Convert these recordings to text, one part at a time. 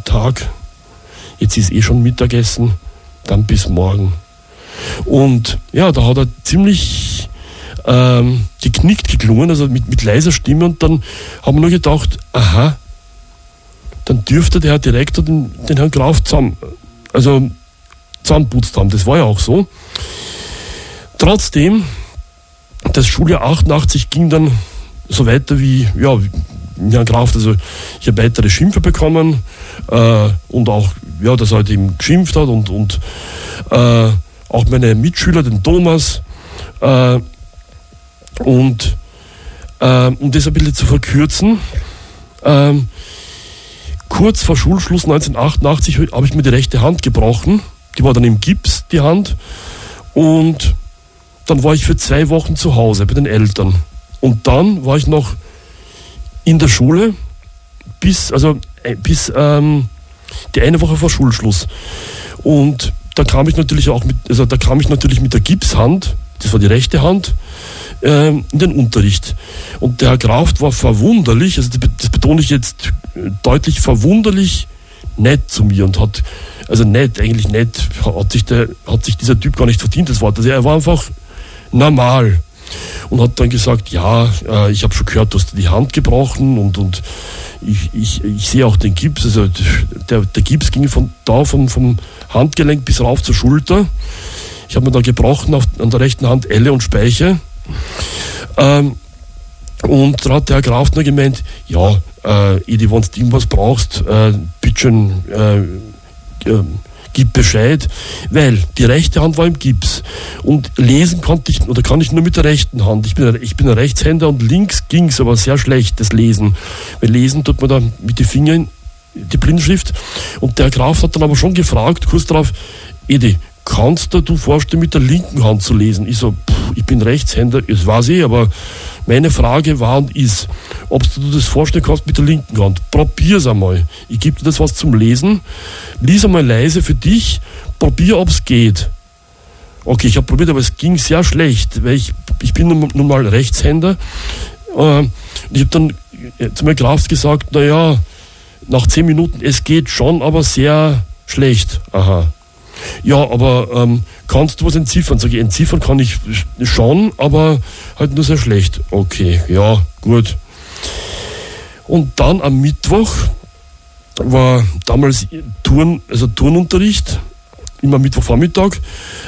Tag, jetzt ist schon Mittagessen, dann bis morgen. Und ja, da hat er ziemlich geknickt geklungen, also mit leiser Stimme, und dann haben wir nur gedacht, aha, dann dürfte der Herr Direktor den Herrn Graf zusammenputzt haben. Das war ja auch so. Trotzdem, das Schuljahr 88 ging dann so weiter wie, ja, Herrn Graf, also ich habe weitere Schimpfe bekommen und auch, ja, dass er halt eben geschimpft hat und auch meine Mitschüler, den Thomas, und um das ein bisschen zu verkürzen, kurz vor Schulschluss 1988 habe ich mir die rechte Hand gebrochen. Die war dann im Gips, die Hand. Und dann war ich für 2 Wochen zu Hause bei den Eltern. Und dann war ich noch in der Schule bis die eine Woche vor Schulschluss. Und da kam ich natürlich mit der Gipshand, das war die rechte Hand, in den Unterricht. Und der Herr Graf war verwunderlich, also das betone ich jetzt deutlich, verwunderlich nett zu mir und hat sich dieser Typ gar nicht verdient, das Wort. Also er war einfach normal und hat dann gesagt, ja, ich habe schon gehört, du hast die Hand gebrochen und ich sehe auch den Gips, also der Gips ging vom Handgelenk bis rauf zur Schulter. Ich habe mir da gebrochen an der rechten Hand Elle und Speiche. Und da hat der Herr Graf nur gemeint, ja, Edi, wenn du irgendwas brauchst, bitteschön, gib Bescheid, weil die rechte Hand war im Gips und lesen kann ich nur mit der rechten Hand. Ich bin ein Rechtshänder und links ging es aber sehr schlecht, das Lesen. Weil lesen tut man da mit den Fingern die Blindschrift. Und der Herr Graf hat dann aber schon gefragt, kurz darauf, Edi, kannst du vorstellen, mit der linken Hand zu lesen? Ich so, ich bin Rechtshänder, das weiß ich, aber meine Frage war und ist, ob du das vorstellen kannst mit der linken Hand. Probier's einmal. Ich gebe dir das was zum Lesen. Lies einmal leise für dich. Probier, ob es geht. Okay, ich habe probiert, aber es ging sehr schlecht, weil ich bin nun mal Rechtshänder. Und ich habe dann zu meinem Graf gesagt, naja, nach 10 Minuten, es geht schon, aber sehr schlecht. Aha. Ja, aber kannst du was entziffern? Sag ich, entziffern kann ich schon, aber halt nur sehr schlecht. Okay, ja, gut. Und dann am Mittwoch war damals Turnunterricht, immer Mittwochvormittag.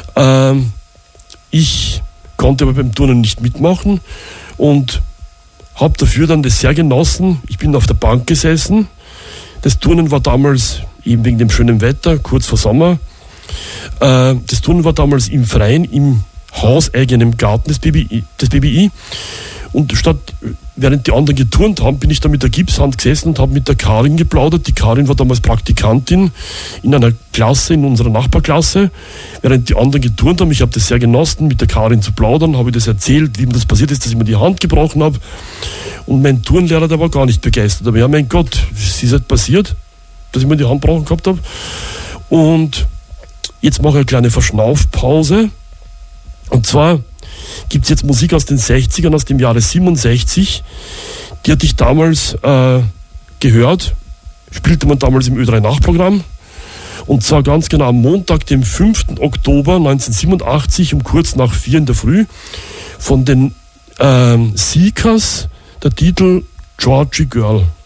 Ich konnte aber beim Turnen nicht mitmachen und habe dafür dann das sehr genossen. Ich bin auf der Bank gesessen. Das Turnen war damals eben wegen dem schönen Wetter, kurz vor Sommer. Das Turnen war damals im Freien, im hauseigenen Garten des BBI. Und während die anderen geturnt haben, bin ich da mit der Gipshand gesessen und habe mit der Karin geplaudert. Die Karin war damals Praktikantin in einer Klasse, in unserer Nachbarklasse. Während die anderen geturnt haben, ich habe das sehr genossen, mit der Karin zu plaudern, habe ich das erzählt, wie mir das passiert ist, dass ich mir die Hand gebrochen habe. Und mein Turnlehrer, der war gar nicht begeistert. Aber ja, mein Gott, es ist halt passiert, dass ich mir die Hand gebrochen gehabt habe. Und jetzt mache ich eine kleine Verschnaufpause. Und zwar gibt es jetzt Musik aus den 60ern, aus dem Jahre 67. Die hatte ich damals gehört. Spielte man damals im Ö3-Nachprogramm. Und zwar ganz genau am Montag, dem 5. Oktober 1987, um kurz nach 4 in der Früh. Von den Seekers, der Titel Georgie Girl.